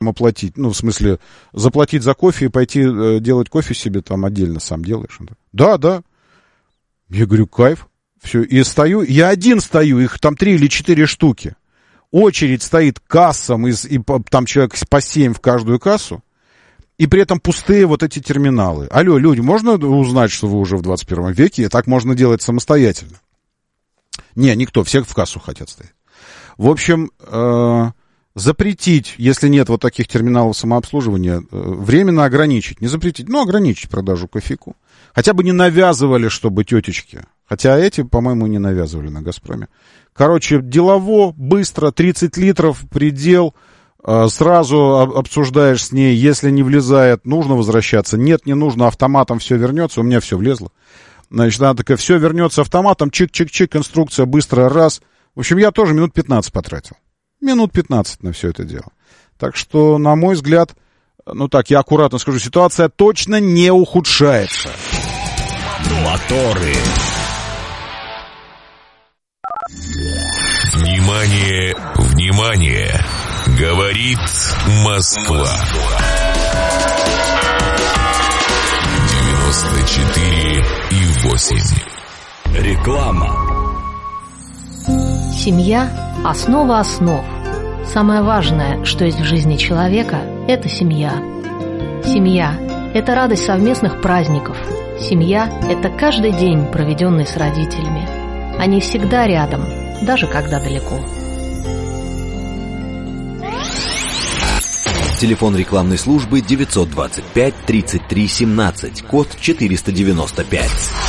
оплатить, ну, в смысле, заплатить за кофе и пойти делать кофе себе там отдельно сам делаешь? Да. Я говорю, кайф. Все, и стою, я один стою, их там 3 или 4 штуки. Очередь стоит к кассам, и там человек по 7 в каждую кассу, и при этом пустые вот эти терминалы. Алло, люди, можно узнать, что вы уже в 21 веке, и так можно делать самостоятельно? Не, никто, все в кассу хотят стоять. В общем, запретить, если нет вот таких терминалов самообслуживания, временно ограничить, не запретить, но ограничить продажу кофейку. Хотя бы не навязывали, чтобы тетечки. Хотя эти, по-моему, не навязывали на «Газпроме». Короче, делово, быстро, 30 литров, предел, сразу обсуждаешь с ней, если не влезает, нужно возвращаться. Нет, не нужно, автоматом все вернется, у меня все влезло. Значит, она такая, все вернется автоматом, чик-чик-чик, инструкция, быстро, раз. В общем, я тоже минут 15 потратил. Минут 15 на все это дело. Так что, на мой взгляд, ну так, я аккуратно скажу, ситуация точно не ухудшается. Моторы. Внимание, внимание! Говорит Москва. 94,8. Реклама. Семья – основа основ. Самое важное, что есть в жизни человека – это семья. Семья – это радость совместных праздников. Семья – это каждый день, проведенный с родителями. Они всегда рядом, даже когда далеко. Телефон рекламной службы 925 33 17, код 495.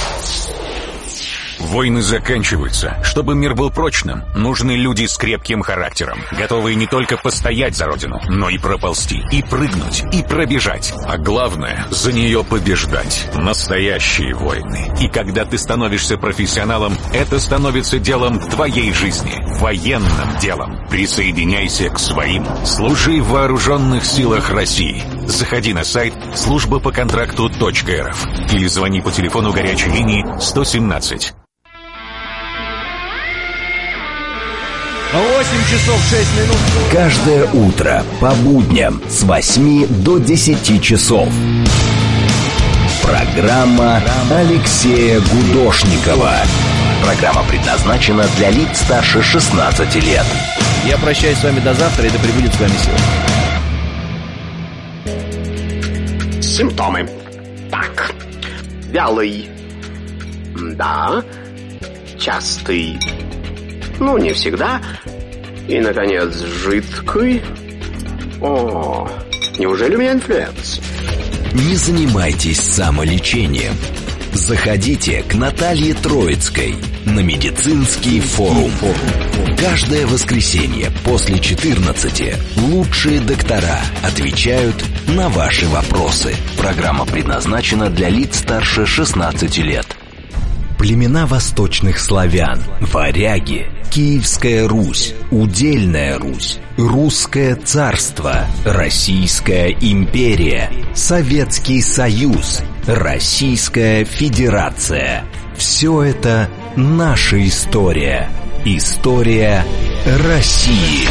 Войны заканчиваются. Чтобы мир был прочным, нужны люди с крепким характером, готовые не только постоять за родину, но и проползти, и прыгнуть, и пробежать. А главное, за нее побеждать. Настоящие войны. И когда ты становишься профессионалом, это становится делом твоей жизни, военным делом. Присоединяйся к своим. Служи в вооруженных силах России. Заходи на сайт службапоконтракту.рф или звони по телефону горячей линии 117. 8 часов 6 минут. Каждое утро по будням с 8 до 10 часов. Программа Алексея Гудошникова. Программа предназначена для лиц старше 16 лет. Я прощаюсь с вами до завтра, и да пребудет с вами сила. Симптомы. Так. Вялый. Да. Частый. Ну, не всегда. И, наконец, жидкий. О, неужели у меня инфлюенс? Не занимайтесь самолечением. Заходите к Наталье Троицкой на медицинский форум. Каждое воскресенье после 14 лучшие доктора отвечают на ваши вопросы. Программа предназначена для лиц старше 16 лет. Племена восточных славян, варяги, Киевская Русь, Удельная Русь, Русское царство, Российская империя, Советский Союз, Российская Федерация. Все это наша история. История России.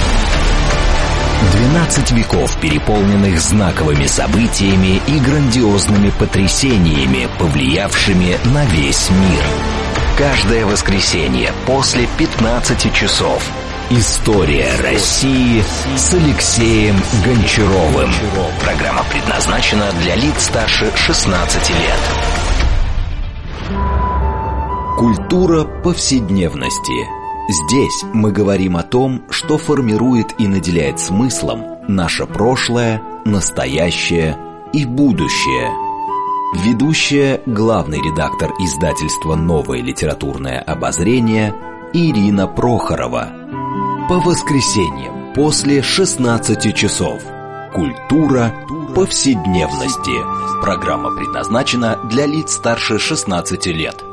12 веков, переполненных знаковыми событиями и грандиозными потрясениями, повлиявшими на весь мир. Каждое воскресенье после 15 часов. История России с Алексеем Гончаровым. Программа предназначена для лиц старше 16 лет. Культура повседневности. Здесь мы говорим о том, что формирует и наделяет смыслом наше прошлое, настоящее и будущее. Ведущая, главный редактор издательства «Новое литературное обозрение» Ирина Прохорова. По воскресеньям после 16 часов. Культура повседневности. Программа предназначена для лиц старше 16 лет.